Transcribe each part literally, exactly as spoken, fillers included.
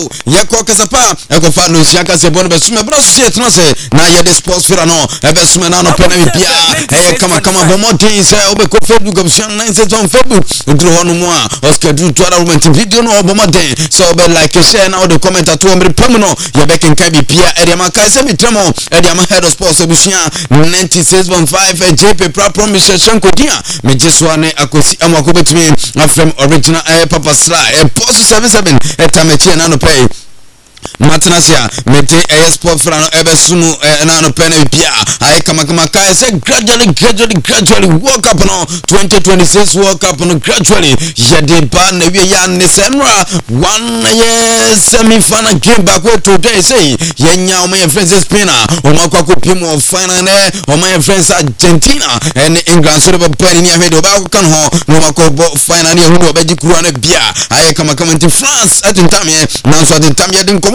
so yako kasapa eko fa no siaka se bon be sume bro so tno se na ye sports fira no e be sume na no pena bi bia e kama kama bomotin se obe ko Facebook option nine six on Facebook dro hono mu a Oscar du twara moment video no bomotin so be like share na o de comment to omre pam no ye be ken kan bi bia e de maka se mitramo e de ma head of sports ebusua ninety-six point five J P pra promise shanko dia me jeswa ne akosi amako betimi from original eh, Papa Sly eh, post seven seven etamechi na no pay Matanasia mete a sport frano ebe sunu na no pena bia ai kama kama kai say gradually gradually gradually walk up no twenty twenty-six walk up no gradually yede ba na we ya ne senra one year semi final game back today say yenya o my friends Spain o makwa ko pimo final ne o my friends Argentina and England so be pen ni amedo ba ko kan ho no makwa final ni hu obeji kuru na bia ai kama kama ti France atintam ye na so atintam ye din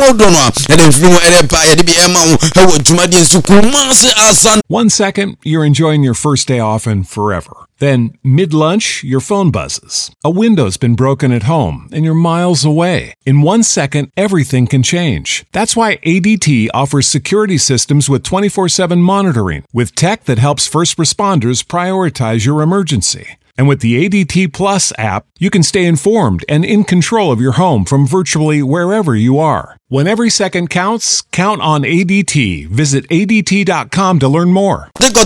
One second, you're enjoying your first day off and forever. Then, mid-lunch, your phone buzzes. A window's been broken at home, and you're miles away. In one second, everything can change. That's why A D T offers security systems with twenty-four seven monitoring, with tech that helps first responders prioritize your emergency. And with the A D T Plus app, you can stay informed and in control of your home from virtually wherever you are. When every second counts, count on A D T. Visit A D T dot com to learn more.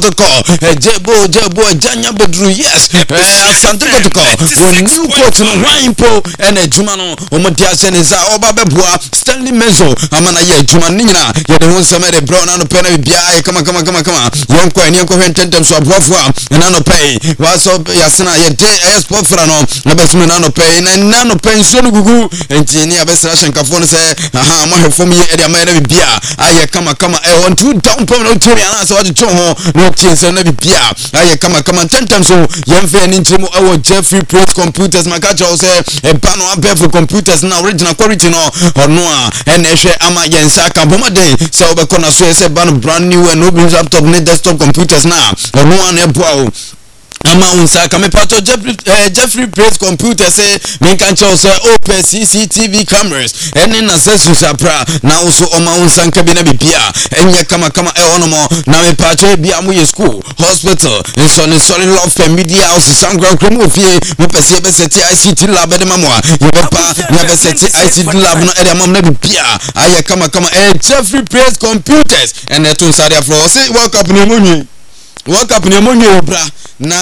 Jebo jebo janya bedru yes. Asante kotoko. New court no rainpo ene juma no omodia seneza oba beboa Stanley Menzo amana ye juma nyina ye de won samere bro na no pena bia kama kama kama kama yenko eni yenko hwententem so aboafo na no pay waso yasena ye de sport fra no na besume na no pay na na no pension gugu enti ni abesra shenkafo no se aha mo hefom ye ede amana bia aye kama kama e want to down pom no tiri ana so what to ho no chinse na bia aye kama kama tentem so yemfe ni nchimo e Jeffrey Praise Computers makacha o se e bano abefo computers na original quality no ono a enehwe ama yensa ka bomade se obekona so se bano brand new and no laptop ne desktop computers na ono a na eboa ama unsa kame pato Jeffrey uh, Jeffrey Praise Computer say me kan cho say open C C T V cameras ene na sesu sapra na uso oma unsa nkabi na bibia enye kama kama e onomo na me pato bia mu ye school hospital in so solid love media house sangra kremo fie mo pese be seti I C T lab de mamwa ye be pa na be seti I C T lab no e de mam na bibia aye kama kama e Jeffrey Praise Computers ene to sadia for say work up ni munyi work up ni munyi obra na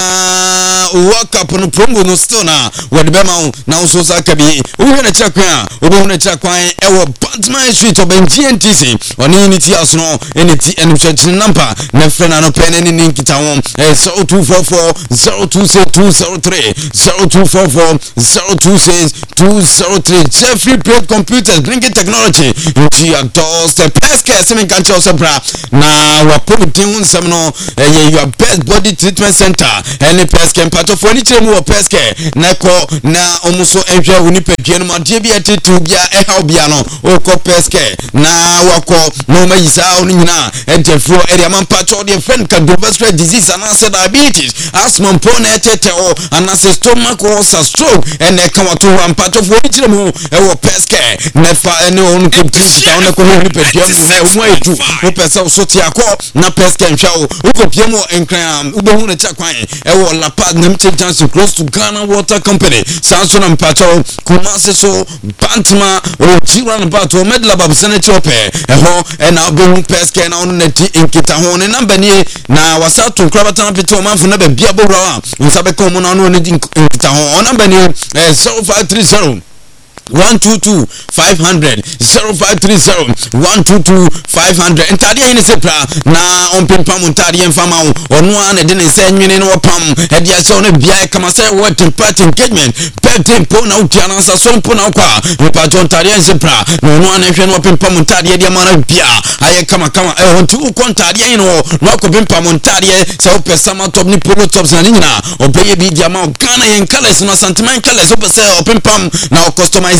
work up no promo no still na we de bema na so sa kabi wo hwe na chakwan wo na chakwan e wo Batman Street of G N T C oni ni ti aso eni ti eni church number na frena no pen eni ni kita won zero two four four zero two six two zero three zero two four four zero two six two zero three Jeffrey Praise Computers bringing technology into your doors the best care semen kan cho sabra na wa promoting un semno your best body treatment center any pest can part of furniture mu pest care na ko na omuso ehwa woni padua no ade bia tetu bia e ha bia no o ko pest care na wako no mayisa onu nyina entefro area man patcho de friend cardiovascular disease and diabetes asthma pon etete o anase stomach ulcer stroke ene kan wato am patcho furniture mu e wo pest care na fa ene onu ko tita na ko woni padua no na wo etu o pesa so ti akọ na pest care hwa o ko pia mo enkran ubehu na chakwan ewo la pad na mche chance close to Ghana Water Company sanso na mpacho kumase so bantma o jira na bato medla babsene chope eho ena obehu peske na onu neti enkita ho ne number ni na wasato krabata na pete o manfo na ba bia bowra nsabe ko mo na onu ne enkita ho number ni zero five three zero one two two five hundred zero five three zero one two two five hundred entade yin se pra na ompempa montade yin fama onu an de ne se nwene no pam e dia se onu bia kama se what party engagement birthday po na utia na sa so po na kwa pa tontade yin se pra no onu an hwe no ompempa montade dia ma na bia aye kama kama e on tu kontade yin no no ko pempa montade se o pesa ma top ni polo tops na nyina obeye bi dia ma Ghana yin colors na sentiment colors o pesa o pempam na o customize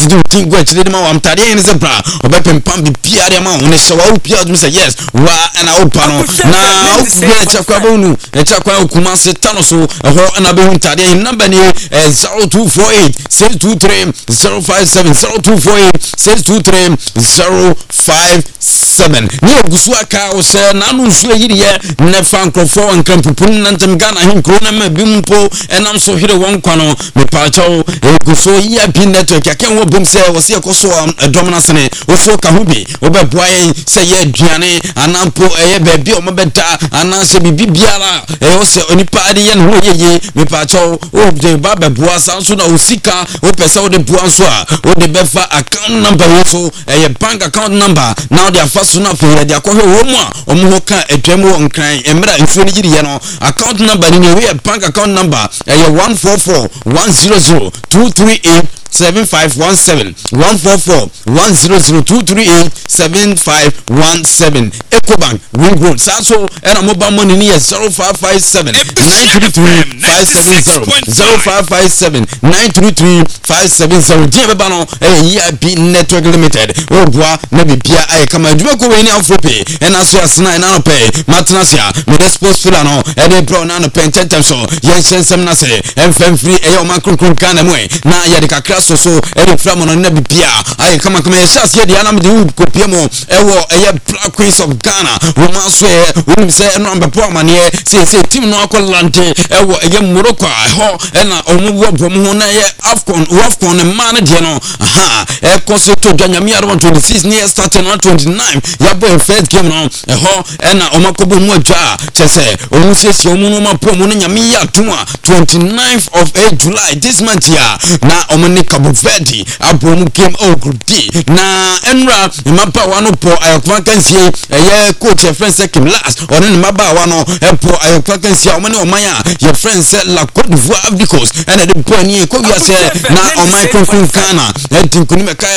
Yes, do think go actually ma am tade yen se bra obepem pam bi piare ma wo ne shawa wo pia do say yes wa na wo pa no na wo be chakwa bonu e chakwa okuma se tano so ho na be tade yen number ni zero two four eight six two three zero five seven zero two four eight six two three zero five seven ni ogusu aka o se na no nsu yiri ye ne fa nkrofo ankam pupun nantem Ghana hin kro na ma bi mpo enam so hire won kwano me pa chawo egusu ya bi network aken wo bom se wo se ekoso edom na sene wo so ka hu bi wo be boa yen se ye aduane anampo eye ba bi o mo beta anan se bibi biara e wo se onipa ade ye no yeye me pa chawo o de ba be boa sanso na osika wo pesa wo de boa so a wo de be fa account number wo so eye bank account number now they are first na for they akọ wo mu a o mo ka edwam wo nkran emra nfuo ni giri ye no account number ni we bank account number eye one four four one zero zero two three eight seven five one seven one four four one zero zero two three eight seven five one seven Ecobank Ring Road Saso and mobile money near zero five five seven nine three three five seven zero zero five five seven nine three three five seven zero Jebano E I P Network Limited o boa na bibia ay kama djuma ko we ni afrope and aso asna na no pay matnasia me response fila no e dey pro na no pententem so yen sensem na se enfem free e o makron kon kana mo na ya de kakra so so e fra mo no na bibia ay kama kama esas ye de anam de u kopia mo e wo e Black Queens of Ghana wo ma so e wo mi se no ambepo amane se se team no akolante e wo e Morocco ho e na omu wo bom ho na ye Afcon Afcon man de no aha e koso to dwanyame around twenty-six near starting on twenty-nine ya boy first game no e ho e na omakobo mu adwa chese omu sesi omu no mapo mu no nyame ya tuma twenty-ninth of July this month ya na omani Cabo Verde abomu game o group D na enra mapa wano po ayokwa kansie eye coach e friend second last oni maba wano e po ayokwa kansie omani omaya your friend said la Côte d'Ivoire because and the point here ko wi ase na omai kon kon kana e tinkuni me